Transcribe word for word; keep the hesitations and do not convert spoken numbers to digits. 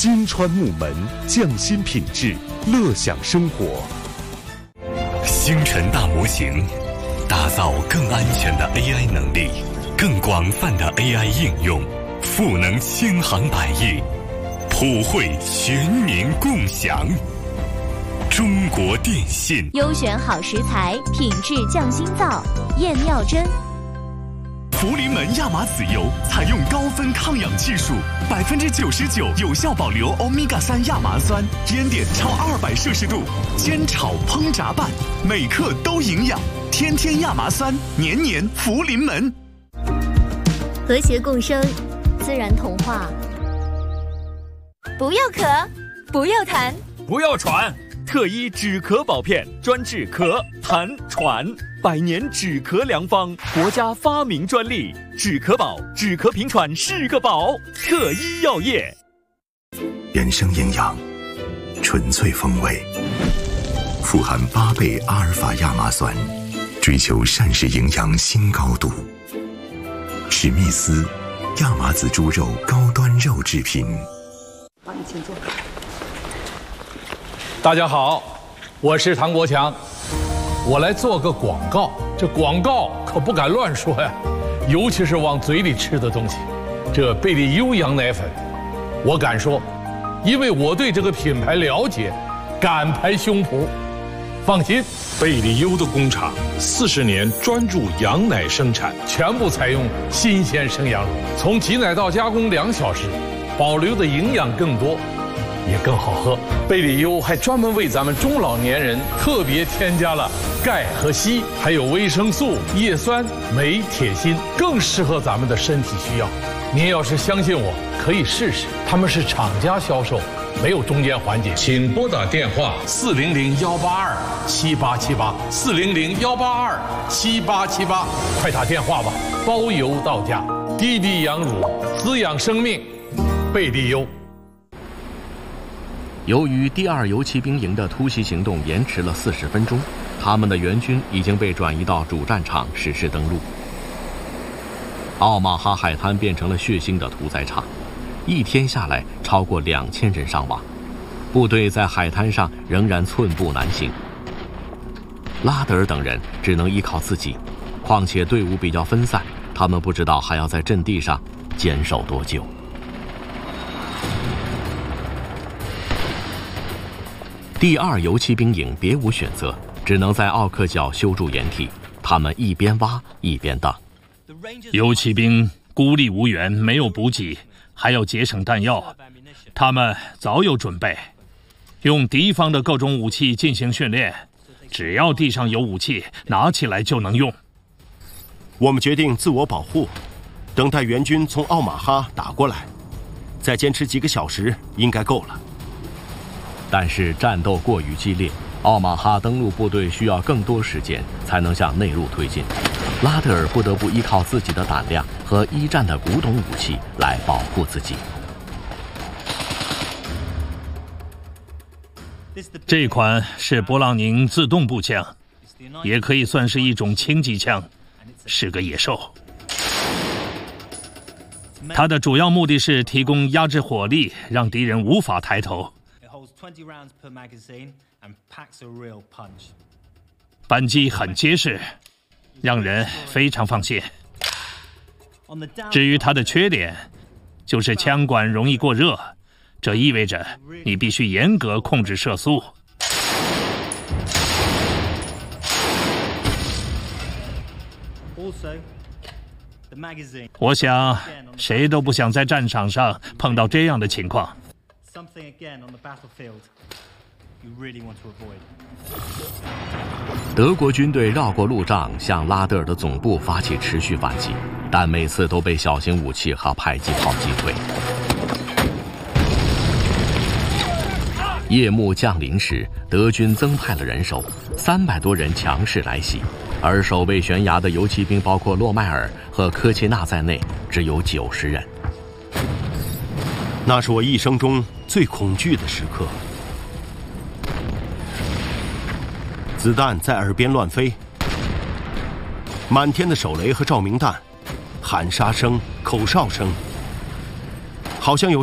金川木门，匠心品质，乐享生活。 星辰大模型，打造更安全的 A I 能力，更广泛的 A I 应用，赋能千行百业，普惠全民共享。中国电信优选好食材，品质匠心造，燕妙珍。 福临门亚麻籽油采用高分抗氧技术，百分之九十九有效保留欧米伽三亚麻酸，烟点超二百摄氏度，煎炒烹炸拌，每克都营养。天天亚麻酸，年年福临门。 和谐共生，自然童话。不要咳，不要痰， 不要喘。特一止咳宝片，专治咳、痰、喘，百年止咳良方，国家发明专利。止咳宝，止咳平喘是个宝。特一药业。 原生营养，纯粹风味，富含八倍阿尔法亚麻酸，追求膳食营养新高度。史密斯亚麻籽猪肉高端肉制品。 好，你请坐。 大家好，我是唐国强，我来做个广告。这广告可不敢乱说呀，尤其是往嘴里吃的东西。这贝利优羊奶粉，我敢说，因为我对这个品牌了解，敢拍胸脯。放心， 贝利优的工厂四十年专注羊奶生产， 全部采用新鲜生羊乳，从挤奶到加工两小时，保留的营养更多。也更好喝。贝利优还专门为咱们中老年人特别添加了钙和硒，还有维生素、叶酸、镁、铁、锌，更适合咱们的身体需要。您要是相信我，可以试试。他们是厂家销售，没有中间环节。 请拨打电话四零零幺八二七八七八四零零幺八二七八七八，快打电话吧，包邮到家。滴滴羊乳，滋养生命，贝利优。 由于第二游骑兵营的突袭行动延迟了四十分钟，他们的援军已经被转移到主战场实施登陆。奥马哈海滩变成了血腥的屠宰场，一天下来超过两千人伤亡，部队在海滩上仍然寸步难行。拉德尔等人只能依靠自己，况且队伍比较分散，他们不知道还要在阵地上坚守多久。第二游骑兵营别无选择，只能在奥克角修筑掩体。他们一边挖一边等。 游骑兵孤立无援，没有补给，还要节省弹药。他们早有准备，用敌方的各种武器进行训练，只要地上有武器，拿起来就能用。 我们决定自我保护，等待援军从奥马哈打过来，再坚持几个小时应该够了。 但是战斗过于激烈，奥马哈登陆部队需要更多时间才能向内陆推进。拉德尔不得不依靠自己的胆量和一战的古董武器来保护自己。 这款是勃朗宁自动步枪，也可以算是一种轻机枪，是个野兽。它的主要目的是提供压制火力，让敌人无法抬头。扳机很结实，让人非常放心。至于它的缺点，就是枪管容易过热，这意味着你必须严格控制射速。我想，谁都不想在战场上碰到这样的情况。 德国军队绕过路障，向拉德尔的总部发起持续反击，但每次都被小型武器和迫击炮击退。夜幕降临时，德军增派了人手，三百多人强势来袭，而守卫悬崖的游骑兵包括洛迈尔和科切纳在内，只有九十人。 那是我一生中最恐惧的时刻。子弹在耳边乱飞，满天的手雷和照明弹，喊杀声、口哨声，好像有